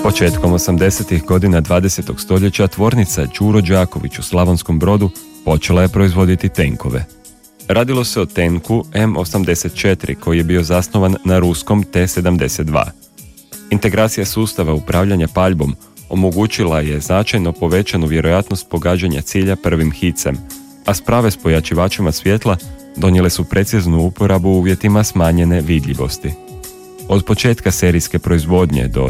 Početkom 80. godina 20. stoljeća tvornica Đuro Đaković u Slavonskom Brodu počela je proizvoditi tenkove. Radilo se o tenku M84 koji je bio zasnovan na ruskom T-72. Integracija sustava upravljanja paljbom omogućila je značajno povećanu vjerojatnost pogađanja cilja prvim hicem, a sprave s pojačivačima svjetla donijele su preciznu uporabu u uvjetima smanjene vidljivosti. Od početka serijske proizvodnje do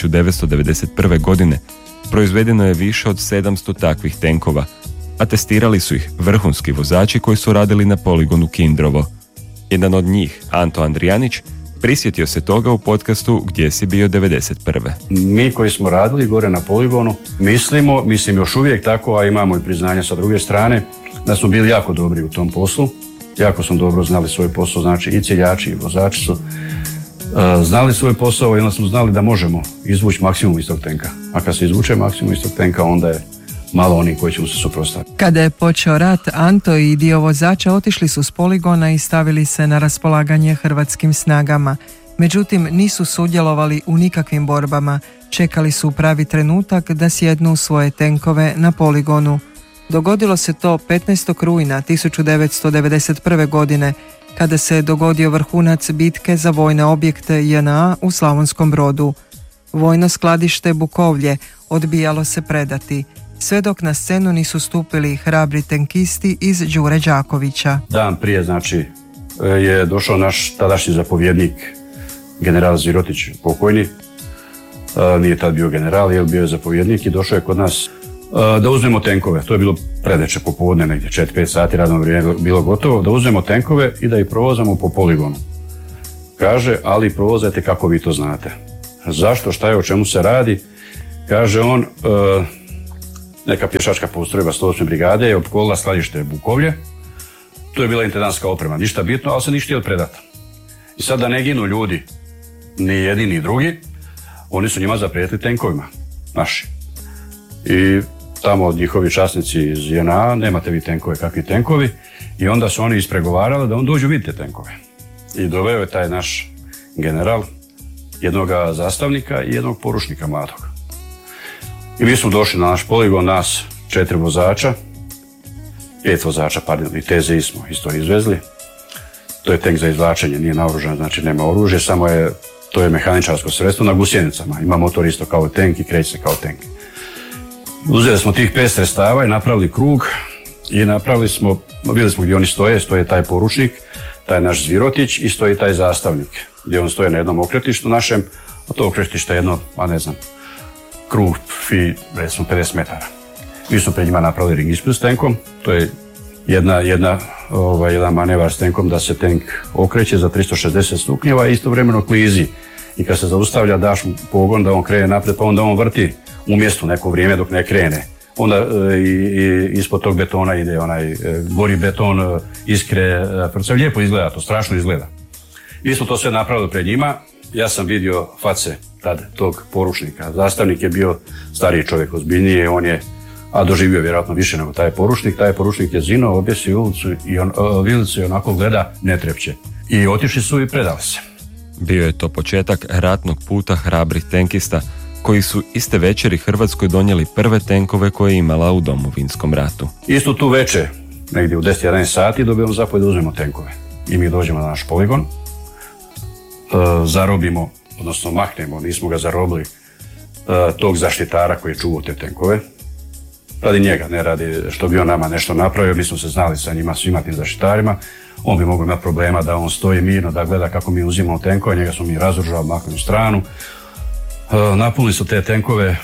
1991. godine proizvedeno je više od 700 takvih tenkova, a testirali su ih vrhunski vozači koji su radili na poligonu Kindrovo. Jedan od njih, Anto Andrijanić, prisjetio se toga u podcastu Gdje si bio 91. Mi koji smo radili gore na poligonu, mislim još uvijek tako, a imamo i priznanje sa druge strane, da smo bili jako dobri u tom poslu. Jako smo dobro znali svoj posao, znači i ciljači i vozači su znali svoj posao i onda smo znali da možemo izvući maksimum iz tog tenka. A kad se izvuče maksimum iz tog tenka, onda je malo onih koji će mu se suprotstaviti. Kada je počeo rat, Anto i dio vozača otišli su s poligona i stavili se na raspolaganje hrvatskim snagama. Međutim, nisu sudjelovali u nikakvim borbama. Čekali su pravi trenutak da sjednu svoje tenkove na poligonu. Dogodilo se to 15. rujna 1991. godine, kada se dogodio vrhunac bitke za vojne objekte JNA u Slavonskom Brodu. Vojno skladište Bukovlje odbijalo se predati, sve dok na scenu nisu stupili hrabri tenkisti iz Đure Đakovića. Dan prije, znači, je došao naš tadašnji zapovjednik, general Zvirotić, pokojni. Nije tad bio general, jer bio je zapovjednik i došao je kod nas da uzmemo tenkove. To je bilo predveče popodne, negdje 4-5 sati, radno vrijeme bilo gotovo, da uzmemo tenkove i da ih provozamo po poligonu. Kaže, ali provozajte kako vi to znate. Zašto, šta je, o čemu se radi? Kaže on, neka pješačka postrojba 108. brigade je opkolila skladište Bukovlje. To je bila intendantska oprema, ništa bitno, ali se ništa htjeli predati. I sad da ne ginu ljudi, ni jedni ni drugi, oni su njima zaprijetili tenkovima, naši. I tamo od njihovi časnici iz JNA, nemate vi tenkove, kakvi tenkovi, i onda su oni ispregovarali da on dođu vidite tenkove. I doveo je taj naš general jednog zastavnika i jednog poručnika mladog. I mi smo došli na naš poligon, nas 4 vozača, 5 vozača, pardon, i TZI smo isto izvezli. To je tenk za izvlačenje, nije naoružan, znači nema oružje, samo je, to je mehaničarsko sredstvo na gusjenicama. Ima motor isto kao tenk i kreće se kao tenk. Uzeli smo tih 5 sredstava i napravili krug i napravili smo, vidjeli smo gdje oni stoje taj poručnik, taj naš Zvirotić i stoji taj zastavnik, gdje on stoje na jednom okretištu našem, a to okretište je jedno, krug recimo 50 metara. Mi smo pred njima napravili ring ispred s tenkom, to je jedan manevar s tenkom da se tenk okreće za 360 stupnjeva i istovremeno klizi. I kad se zaustavlja, daš mu pogon da on krene naprijed, pa onda on vrti u mjestu neko vrijeme dok ne krene. Onda ispod tog betona ide onaj gori beton, iskre, frce. Lijepo izgleda, to strašno izgleda. Mi smo to sve napravili pred njima. Ja sam vidio face tad tog poručnika. Zastavnik je bio stariji čovjek, ozbiljniji, on je doživio vjerojatno više nego taj poručnik. Taj poručnik je zinuo, objesio vilicu i onako gleda, ne trepće. I otišli su i predali se. Bio je to početak ratnog puta hrabrih tenkista koji su iste večeri Hrvatskoj donijeli prve tenkove koje je imala u Domovinskom ratu. Isto tu večer, negdje u 10-11 sati, dobijemo zapovjed da uzmemo tenkove. I mi dođemo na naš poligon, zarobimo, odnosno maknemo, nismo ga zarobili, tog zaštitara koji je čuvao te tenkove. Radi njega, ne radi što bi on nama nešto napravio, mi smo se znali sa njima, svima tim zaštitarima. On bi mogao imati problema da on stoji mirno, da gleda kako mi uzimamo tenkove, njega smo mi razoružali, maknuli u stranu. Napunili su te tenkove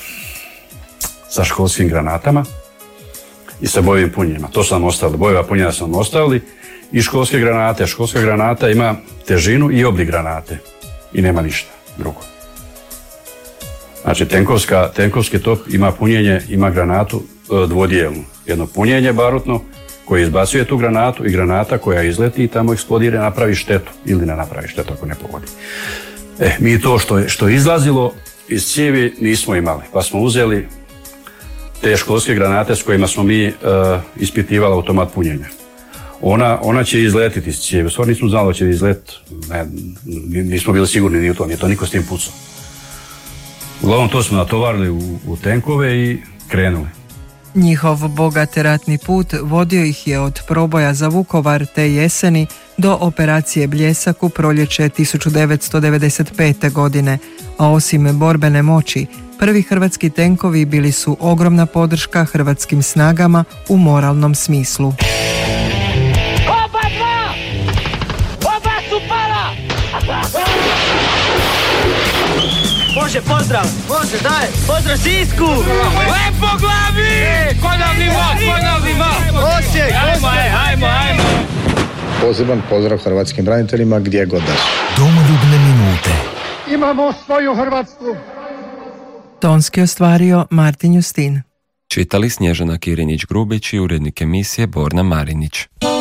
sa školskim granatama i sa bojevim punjenjima. To su nam ostavili, bojeva punjenja su nam ostavili i školske granate. Školska granata ima težinu i oblik granate i nema ništa drugo. Znači tenkovski top ima punjenje, ima granatu dvodijelnu. Jedno punjenje barutno koje izbacuje tu granatu i granata koja izleti i tamo eksplodira, napravi štetu ili ne napravi štetu ako ne pogodi. Mi to što je izlazilo iz cijevi nismo imali, pa smo uzeli te školske granate s kojima smo mi ispitivali automat punjenja. Ona će izletiti iz cijevi, stvarno nismo znali da će izletiti, nismo bili sigurni ni u to, nije to niko s tim pucao. Uglavnom to smo natovarili u tenkove i krenuli. Njihov bogat ratni put vodio ih je od proboja za Vukovar te jeseni do operacije Bljesak u proljeće 1995. godine, a osim borbene moći, prvi hrvatski tenkovi bili su ogromna podrška hrvatskim snagama u moralnom smislu. Oba su pala! Može, pozdrav! Može, daj! Pozdrav Sisku! Lepo glavi! Konavni most! Osijek! Ajmo! Poseban pozdrav hrvatskim braniteljima gdje god da su. Domoljubne minute. Imamo svoju Hrvatsku! Tonski ostvario Martin Justin. Čitali Snježana Kirinjić-Grubić i urednik emisije Borna Marinić.